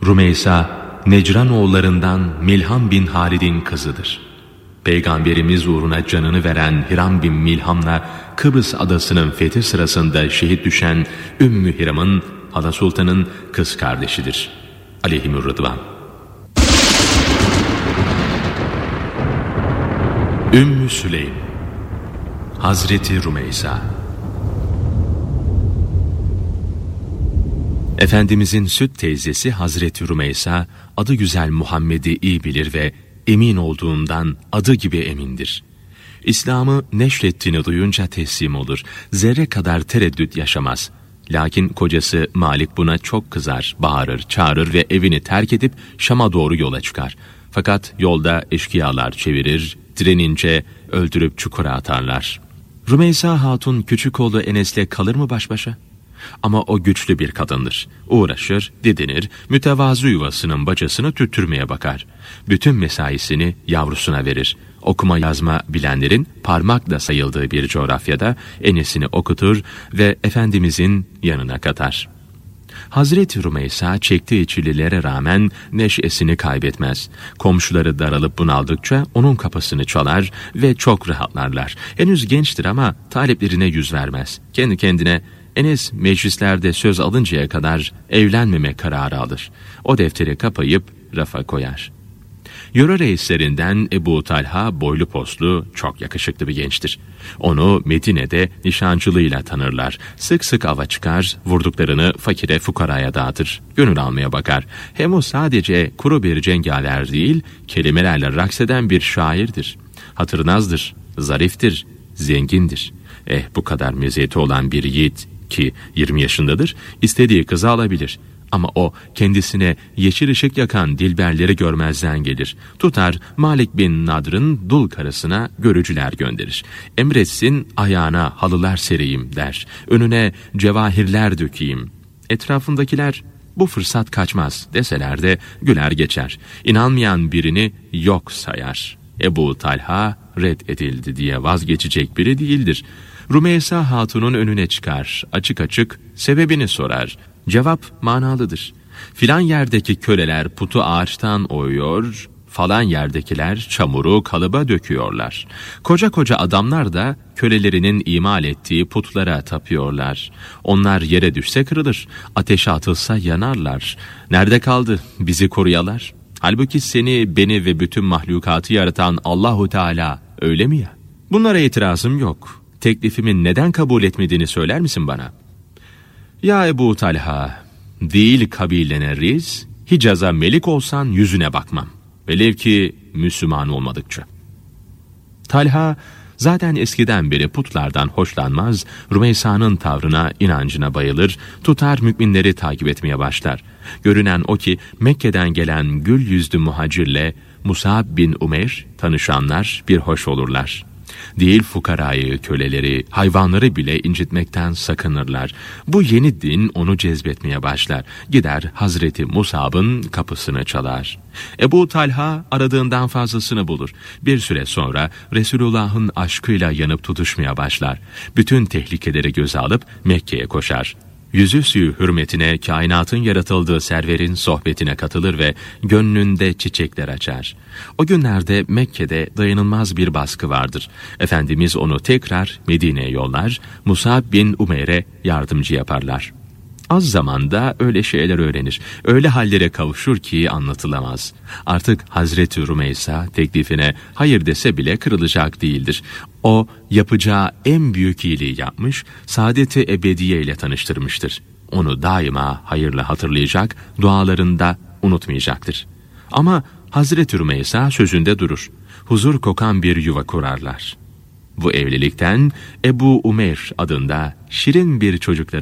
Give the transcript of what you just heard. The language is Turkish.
Rümeysa, Necran oğullarından Milham bin Halid'in kızıdır. Peygamberimiz uğruna canını veren Hiram bin Milham'la Kıbrıs adasının fethi sırasında şehit düşen Ümmü Hiram'ın, Hala Sultan'ın kız kardeşidir. Aleyhimürrıdvan. Ümmü Süleym, Hazreti Rümeysa. Efendimizin süt teyzesi Hazreti Rümeysa, adı güzel Muhammed'i iyi bilir ve emin olduğundan adı gibi emindir. İslam'ı neşrettiğini duyunca teslim olur, zerre kadar tereddüt yaşamaz. Lakin kocası Malik buna çok kızar, bağırır, çağırır ve evini terk edip Şam'a doğru yola çıkar. Fakat yolda eşkıyalar çevirir, direnince öldürüp çukura atarlar. Rümeysa Hatun küçük oğlu Enes'le kalır mı baş başa? Ama o güçlü bir kadındır. Uğraşır, didinir, mütevazı yuvasının bacasını tüttürmeye bakar. Bütün mesaisini yavrusuna verir. Okuma yazma bilenlerin parmakla sayıldığı bir coğrafyada Enes'ini okutur ve Efendimizin yanına katar. Hazreti Rümeysa çektiği çilelere rağmen neşesini kaybetmez. Komşuları daralıp bunaldıkça onun kapısını çalar ve çok rahatlarlar. Henüz gençtir ama taleplerine yüz vermez. Kendi kendine Enes meclislerde söz alıncaya kadar evlenmeme kararı alır. O defteri kapayıp rafa koyar. Yöre reislerinden Ebu Talha boylu poslu, çok yakışıklı bir gençtir. Onu Medine'de nişancılığıyla tanırlar. Sık sık ava çıkar, vurduklarını fakire fukaraya dağıtır. Gönül almaya bakar. Hem o sadece kuru bir cengaver değil, kelimelerle rakseden bir şairdir. Hatırnazdır, zariftir, zengindir. Bu kadar meziyeti olan bir yiğit ki 20 yaşındadır, istediği kızı alabilir. Ama o kendisine yeşil ışık yakan dilberleri görmezden gelir. Tutar Malik bin Nadr'ın dul karısına görücüler gönderir. Emretsin ayağına halılar sereyim der. Önüne cevahirler dökeyim. Etrafındakiler bu fırsat kaçmaz deseler de güler geçer. İnanmayan birini yok sayar. Ebu Talha reddedildi diye vazgeçecek biri değildir. Rümeysa Hatun'un önüne çıkar, açık açık sebebini sorar. Cevap manalıdır. Filan yerdeki köleler putu ağaçtan oyuyor, falan yerdekiler çamuru kalıba döküyorlar. Koca koca adamlar da kölelerinin imal ettiği putlara tapıyorlar. Onlar yere düşse kırılır, ateşe atılsa yanarlar. Nerede kaldı bizi koruyalar? Halbuki seni, beni ve bütün mahlukatı yaratan Allahu Teala öyle mi ya? Bunlara itirazım yok. Teklifimin neden kabul etmediğini söyler misin bana? Ya Ebu Talha, değil kabileneriz, Hicaz'a melik olsan yüzüne bakmam. Velev ki Müslüman olmadıkça. Talha zaten eskiden beri putlardan hoşlanmaz, Rümeysa'nın tavrına, inancına bayılır, tutar müminleri takip etmeye başlar. Görünen o ki Mekke'den gelen gül yüzlü muhacirle Musab bin Umeyr tanışanlar bir hoş olurlar. Değil fukarayı, köleleri, hayvanları bile incitmekten sakınırlar. Bu yeni din onu cezbetmeye başlar. Gider Hazreti Musab'ın kapısını çalar. Ebu Talha aradığından fazlasını bulur. Bir süre sonra Resulullah'ın aşkıyla yanıp tutuşmaya başlar. Bütün tehlikeleri göze alıp Mekke'ye koşar. Yüzü suyu hürmetine kainatın yaratıldığı serverin sohbetine katılır ve gönlünde çiçekler açar. O günlerde Mekke'de dayanılmaz bir baskı vardır. Efendimiz onu tekrar Medine'ye yollar, Musab bin Umeyr'e yardımcı yaparlar. Az zamanda öyle şeyler öğrenir, öyle hallere kavuşur ki anlatılamaz. Artık Hazreti Rümeysa teklifine hayır dese bile kırılacak değildir. O yapacağı en büyük iyiliği yapmış, saadet-i ebediye ile tanıştırmıştır. Onu daima hayırla hatırlayacak, dualarında unutmayacaktır. Ama Hazreti Rümeysa sözünde durur. Huzur kokan bir yuva kurarlar. Bu evlilikten Ebu Umeyr adında şirin bir çocukları